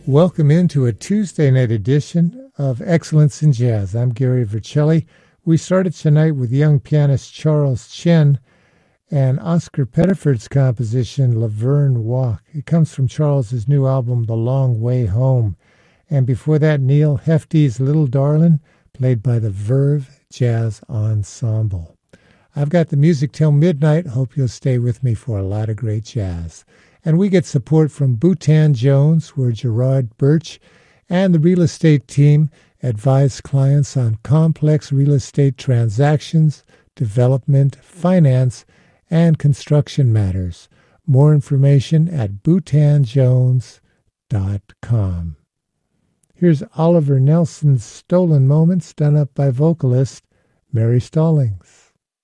Welcome into a Tuesday night edition of Excellence in Jazz. I'm Gary Vercelli. We started tonight with young pianist Charles Chen and Oscar Pettiford's composition, Laverne Walk. It comes from Charles's new album, The Long Way Home. And before that, Neil Hefti's Little Darlin', played by the Verve Jazz Ensemble. I've got the music till midnight. Hope you'll stay with me for a lot of great jazz. And we get support from Bhutan Jones, where Gerard Birch and the real estate team advise clients on complex real estate transactions, development, finance, and construction matters. More information at bhutanjones.com. Here's Oliver Nelson's Stolen Moments, done up by vocalist Mary Stallings.